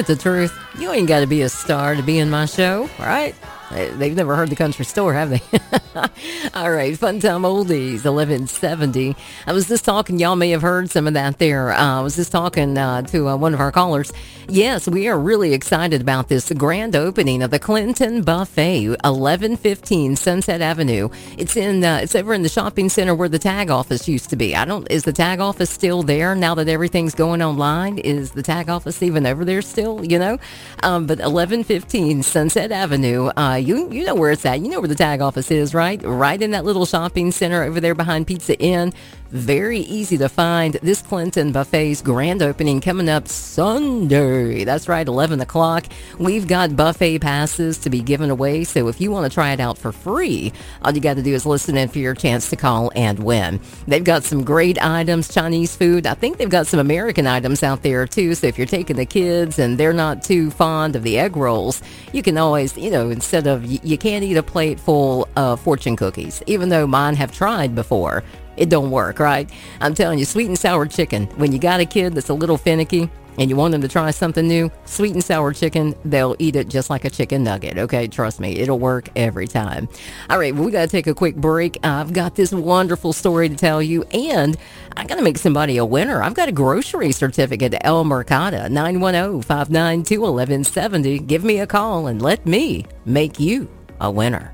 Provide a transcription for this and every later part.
it the truth? You ain't got to be a star to be in my show, right? They've never heard the country store, have they? All right, Fun Time Oldies, 1170. I was just talking, y'all may have heard some of that there. I was just talking to one of our callers. Yes, we are really excited about this grand opening of the Clinton Buffet, 1115 Sunset Avenue. It's over in the shopping center where the tag office used to be. Is the tag office still there now that everything's going online? Is the tag office even over there still, But 1115 Sunset Avenue, you know where it's at. You know where the tag office is, right? Right in that little shopping center over there behind Pizza Inn. Very easy to find. This Clinton Buffet's grand opening coming up Sunday. That's right, 11 o'clock. We've got buffet passes to be given away, so if you want to try it out for free, all you got to do is listen in for your chance to call and win. They've got some great items, Chinese food. I think they've got some American items out there, too, so if you're taking the kids and they're not too fond of the egg rolls, you can always, instead of, you can't eat a plate full of fortune cookies, even though mine have tried before. It don't work, right? I'm telling you, sweet and sour chicken. When you got a kid that's a little finicky and you want them to try something new, sweet and sour chicken, they'll eat it just like a chicken nugget, okay? Trust me, it'll work every time. All right, well, we got to take a quick break. I've got this wonderful story to tell you, and I got to make somebody a winner. I've got a grocery certificate to El Mercado, 910-592-1170. Give me a call and let me make you a winner.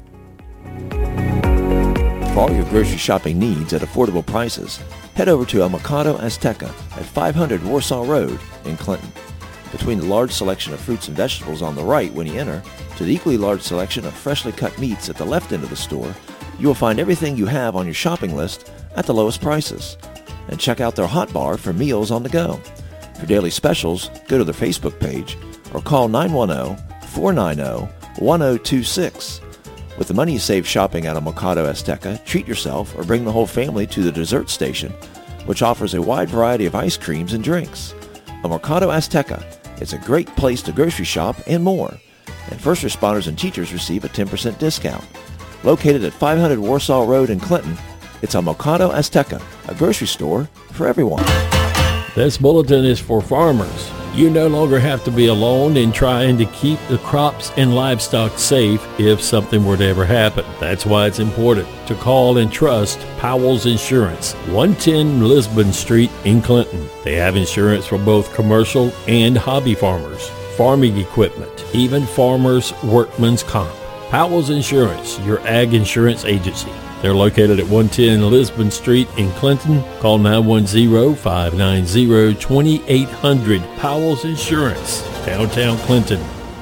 For all your grocery shopping needs at affordable prices, head over to El Mercado Azteca at 500 Warsaw Road in Clinton. Between the large selection of fruits and vegetables on the right when you enter, to the equally large selection of freshly cut meats at the left end of the store, you will find everything you have on your shopping list at the lowest prices. And check out their hot bar for meals on the go. For daily specials, go to their Facebook page or call 910-490-1026. With the money you save shopping at El Mercado Azteca, treat yourself or bring the whole family to the dessert station, which offers a wide variety of ice creams and drinks. El Mercado Azteca, it's a great place to grocery shop and more. And first responders and teachers receive a 10% discount. Located at 500 Warsaw Road in Clinton, it's El Mercado Azteca, a grocery store for everyone. This bulletin is for farmers. You no longer have to be alone in trying to keep the crops and livestock safe if something were to ever happen. That's why it's important to call and trust Powell's Insurance, 110 Lisbon Street in Clinton. They have insurance for both commercial and hobby farmers, farming equipment, even farmers' workman's comp. Powell's Insurance, your ag insurance agency. They're located at 110 Lisbon Street in Clinton. Call 910-590-2800. Powell's Insurance, downtown Clinton.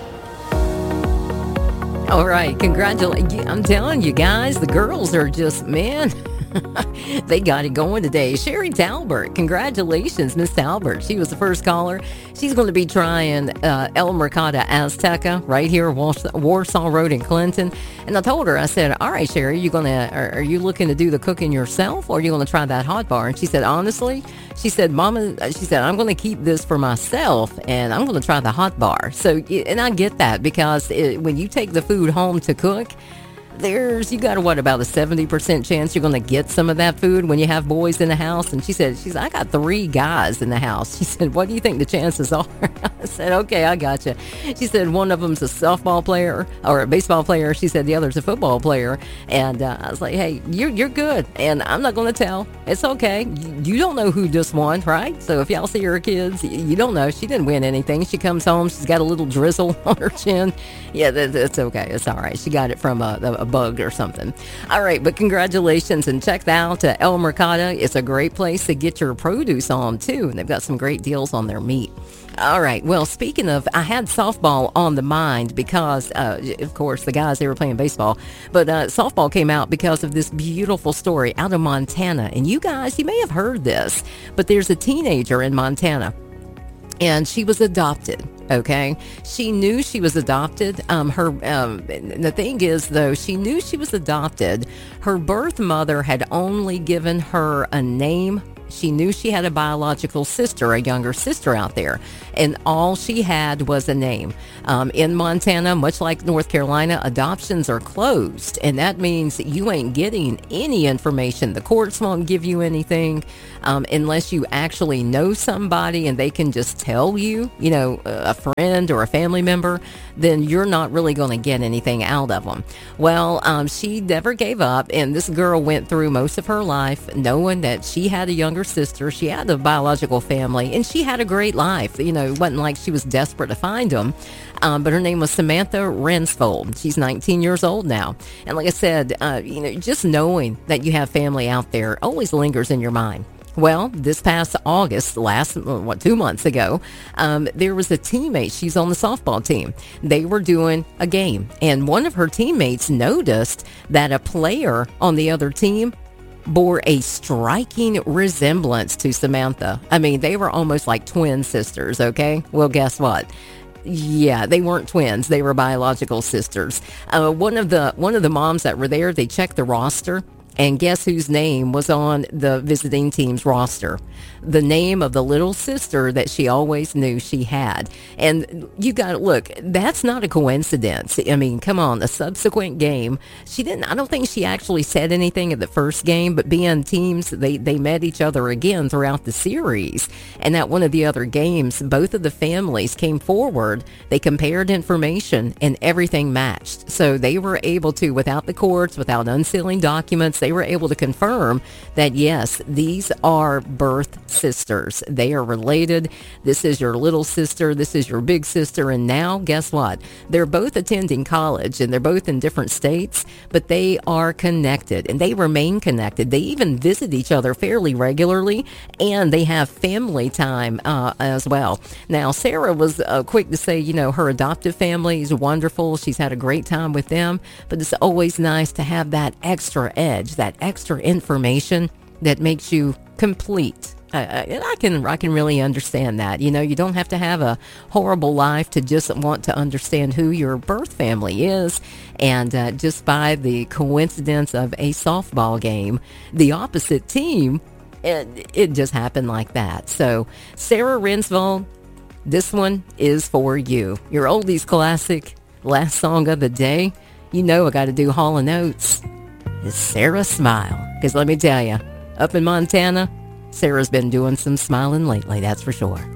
All right, congratulations. I'm telling you guys, the girls are just, man, they got it going today. Sherry Talbert, congratulations, Miss Talbert. She was the first caller. She's going to be trying El Mercado Azteca right here, Warsaw Road in Clinton. And I told her, I said, all right, Sherry, are you looking to do the cooking yourself, or are you going to try that hot bar? And she said, honestly, she said, Mama, I'm going to keep this for myself, and I'm going to try the hot bar. So, and I get that, because when you take the food home to cook, you got about a 70% chance you're going to get some of that food when you have boys in the house. And she said, I got 3 guys in the house. She said, what do you think the chances are? I said, okay, I got you. She said, one of them's a softball player or a baseball player. She said the other's a football player. And I was like, hey, you're good. And I'm not going to tell. It's okay. You don't know who just won, right? So if y'all see her kids, you don't know. She didn't win anything. She comes home. She's got a little drizzle on her chin. Yeah, that's okay. It's all right. She got it from a bug or something. All right, but congratulations, and check out El Mercado. It's a great place to get your produce on too, and they've got some great deals on their meat. All right, well, speaking of, I had softball on the mind because, of course, the guys, they were playing baseball, but softball came out because of this beautiful story out of Montana. And you guys, you may have heard this, but there's a teenager in Montana, and she was adopted. Okay, she knew she was adopted. The thing is, though, she knew she was adopted. Her birth mother had only given her a name She knew she had a biological sister, a younger sister out there, and all she had was a name. In Montana, much like North Carolina, adoptions are closed, and that means that you ain't getting any information. The courts won't give you anything unless you actually know somebody and they can just tell you, a friend or a family member, then you're not really going to get anything out of them. Well, she never gave up, and this girl went through most of her life knowing that she had a younger sister, she had a biological family, and she had a great life. It wasn't like she was desperate to find them, but her name was Samantha Rensfold. She's 19 years old now, and like I said, just knowing that you have family out there always lingers in your mind. Well, this past August, 2 months ago, there was a teammate. She's on the softball team. They were doing a game, and one of her teammates noticed that a player on the other team bore a striking resemblance to Samantha. I mean, they were almost like twin sisters, okay? Well, guess what? Yeah, they weren't twins. They were biological sisters. One of the moms that were there, they checked the roster, and guess whose name was on the visiting team's roster? The name of the little sister that she always knew she had. And you got to look, that's not a coincidence. I mean, come on, a subsequent game, I don't think she actually said anything at the first game, but being teams, they met each other again throughout the series. And at one of the other games, both of the families came forward, they compared information, and everything matched. So they were able to, without the courts, without unsealing documents, they were able to confirm that, yes, these are birth sisters. They are related. This is your little sister. This is your big sister. And now, guess what? They're both attending college, and they're both in different states, but they are connected, and they remain connected. They even visit each other fairly regularly, and they have family time as well. Now, Sarah was quick to say, her adoptive family is wonderful. She's had a great time with them, but it's always nice to have that extra edge, that extra information that makes you complete. And I can really understand that. You don't have to have a horrible life to just want to understand who your birth family is. And just by the coincidence of a softball game, the opposite team, it just happened like that. So, Sarah Rensvold, this one is for you. Your oldies classic, last song of the day. I got to do Hall & Oates. It's Sarah Smile. Because let me tell you, up in Montana, Sarah's been doing some smiling lately, that's for sure.